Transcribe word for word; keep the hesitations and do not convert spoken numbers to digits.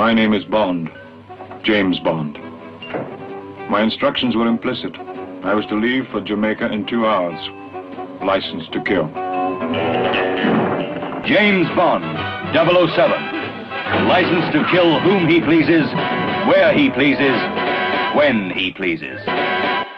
My name is Bond, James Bond. My instructions were implicit. I was to leave for Jamaica in two hours. License to kill. James Bond, double oh seven. License to kill whom he pleases, where he pleases, when he pleases.